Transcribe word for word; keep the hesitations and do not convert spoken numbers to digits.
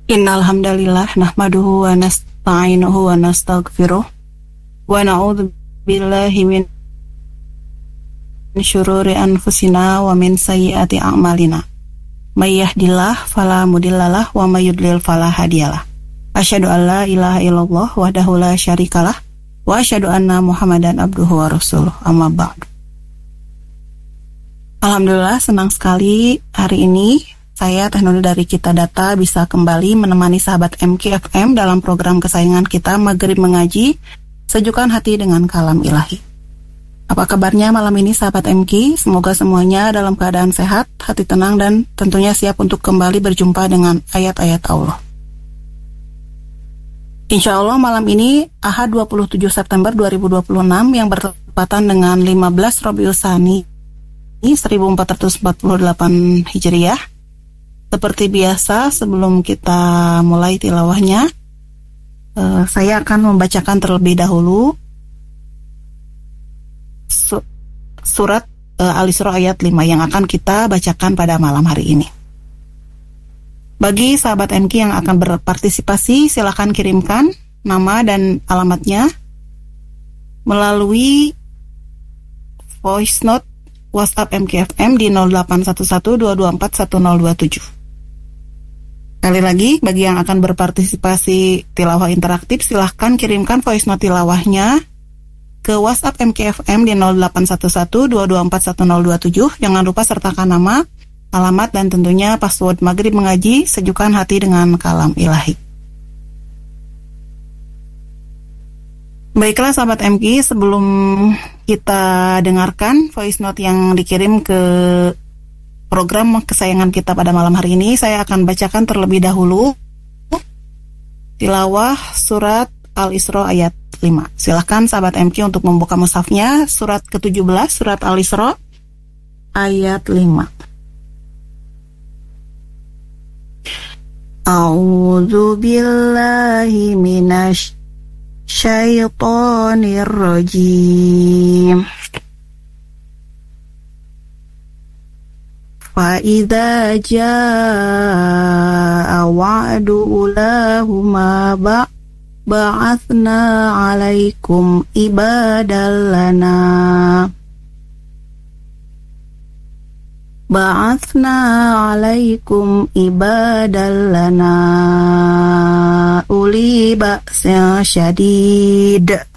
Innal hamdalillah nahmaduhu wa nasta'inuhu wa nastaghfiruh wa na'udzu billahi min syururi anfusina wa min sayyiati a'malina. May yahdihillahu fala mudhillalah wa may yudlil fala hadiyalah. Asyhadu an la ilaha illallah wahdahu la syarikalah wa asyhadu anna Muhammadan abduhu wa rasuluh. Amma ba'du. Alhamdulillah, senang sekali hari ini saya Teh Nuni dari Kita Data bisa kembali menemani sahabat M K F M dalam program kesayangan kita Maghrib Mengaji, Sejukkan Hati dengan Kalam Ilahi. Apa kabarnya malam ini sahabat M K? Semoga semuanya dalam keadaan sehat, hati tenang, dan tentunya siap untuk kembali berjumpa dengan ayat-ayat Allah. Insya Allah malam ini Ahad dua puluh tujuh September dua ribu dua puluh enam yang bertepatan dengan lima belas Rabiul Tsani seribu empat ratus empat puluh delapan Hijriah. Seperti biasa, sebelum kita mulai tilawahnya, uh, saya akan membacakan terlebih dahulu su- surat uh, Al-Isra ayat lima yang akan kita bacakan pada malam hari ini. Bagi sahabat M K yang akan berpartisipasi, silakan kirimkan nama dan alamatnya melalui voice note WhatsApp M K F M di nol delapan satu satu dua dua empat satu nol dua tujuh. Sekali lagi, bagi yang akan berpartisipasi tilawah interaktif, silahkan kirimkan voice note tilawahnya ke WhatsApp M K F M di nol delapan satu satu dua dua empat satu nol dua tujuh. Jangan lupa sertakan nama, alamat, dan tentunya password Maghrib Mengaji, Sejukkan Hati dengan Kalam Ilahi. Baiklah sahabat M K, sebelum kita dengarkan voice note yang dikirim ke program kesayangan kita pada malam hari ini, saya akan bacakan terlebih dahulu tilawah surat Al-Isra ayat lima. Silahkan sahabat M K untuk membuka mushafnya, surat ke tujuh belas, surat Al-Isra ayat lima. A'udzu billahi minasy syaitonir rajim. Fa'idza jaa'a wa'du ulahuma ba'atsna 'alaikum ibadallana ba'atsna 'alaikum ibadallana uli ba'sin syadid